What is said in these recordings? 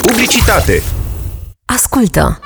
Publicitate. Ascultă!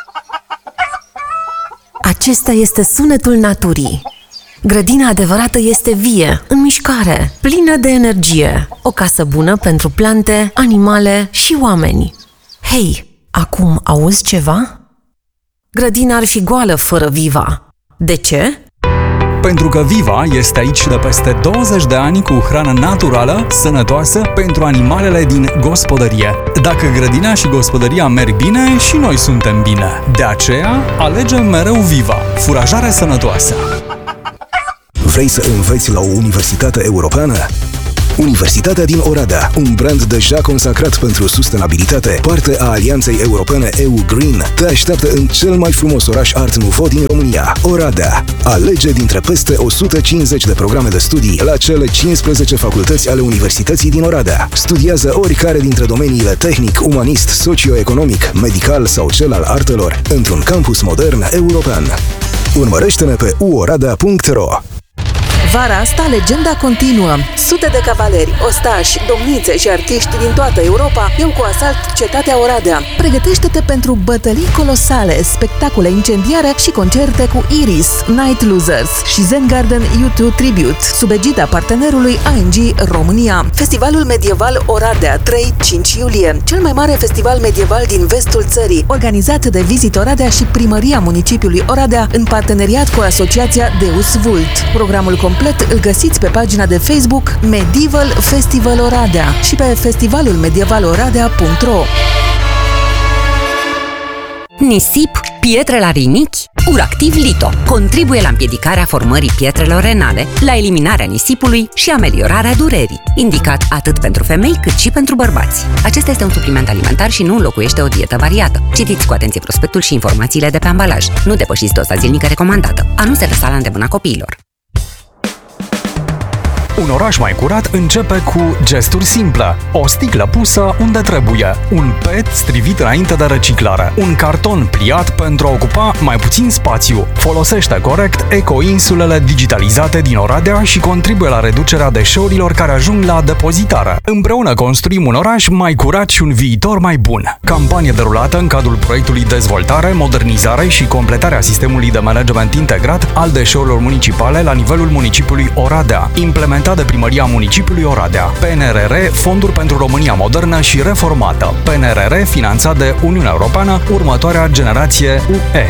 Acesta este sunetul naturii. Grădina adevărată este vie, în mișcare, plină de energie. O casă bună pentru plante, animale și oameni. Hei, acum auzi ceva? Grădina ar fi goală fără Viva. De ce? Pentru că Viva este aici de peste 20 de ani cu hrană naturală, sănătoasă pentru animalele din gospodărie. Dacă grădina și gospodăria merg bine, și noi suntem bine. De aceea, alegem mereu Viva, furajare sănătoasă. Vrei să înveți la o universitate europeană? Universitatea din Oradea, un brand deja consacrat pentru sustenabilitate, parte a Alianței Europene EU Green, te așteaptă în cel mai frumos oraș Art Nouveau din România, Oradea. Alege dintre peste 150 de programe de studii la cele 15 facultăți ale Universității din Oradea. Studiază oricare dintre domeniile tehnic, umanist, socioeconomic, medical sau cel al artelor, într-un campus modern european. Urmărește-ne pe uoradea.ro. Vara asta, legenda continuă. Sute de cavaleri, ostași, domnițe și artiști din toată Europa iau cu asalt cetatea Oradea. Pregătește-te pentru bătălii colosale, spectacole incendiare și concerte cu Iris, Night Losers și Zen Garden U2 Tribute, sub egida partenerului ANG România. Festivalul Medieval Oradea, 3-5 iulie, cel mai mare festival medieval din vestul țării, organizat de Visit Oradea și Primăria Municipiului Oradea, în parteneriat cu Asociația Deus Vult. Programul complet îl găsiți pe pagina de Facebook Medieval Festival Oradea și pe festivalulmedievaloradea.ro. Nisip, pietre la rinichi? Uractiv Lito contribuie la împiedicarea formării pietrelor renale, la eliminarea nisipului și ameliorarea durerii. Indicat atât pentru femei cât și pentru bărbați. Acesta este un supliment alimentar și nu înlocuiește o dietă variată. Citiți cu atenție prospectul și informațiile de pe ambalaj. Nu depășiți doza zilnică recomandată. A nu se lăsa la îndemâna copiilor. Un oraș mai curat începe cu gesturi simple. O sticlă pusă unde trebuie, un PET strivit înainte de reciclare, un carton pliat pentru a ocupa mai puțin spațiu. Folosește corect ecoinsulele digitalizate din Oradea și contribuie la reducerea deșeurilor care ajung la depozitare. Împreună construim un oraș mai curat și un viitor mai bun. Campanie derulată în cadrul proiectului Dezvoltare, Modernizare și Completarea Sistemului de Management Integrat al Deșeurilor Municipale la nivelul municipiului Oradea, implementat de Primăria Municipiului Oradea. PNRR, Fonduri pentru România Modernă și Reformată. PNRR, finanțat de Uniunea Europeană, următoarea generație UE.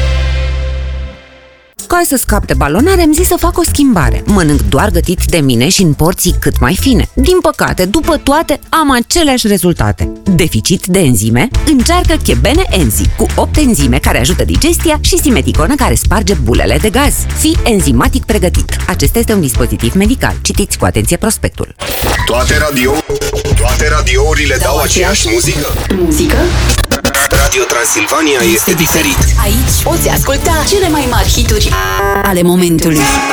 Ca să scap de balonare, am zis să fac o schimbare. Mănânc doar gătit de mine și în porții cât mai fine. Din păcate, după toate, am aceleași rezultate. Deficit de enzime? Încearcă Chebene Enzi, cu 8 enzime care ajută digestia și Simeticonă care sparge bulele de gaz. Fii enzimatic pregătit. Acesta este un dispozitiv medical. Citiți cu atenție prospectul. Toate radiourile dau aceeași muzică? Muzică? Radio Transilvania este diferit. Aici poți asculta cele mai mari hituri ale momentului.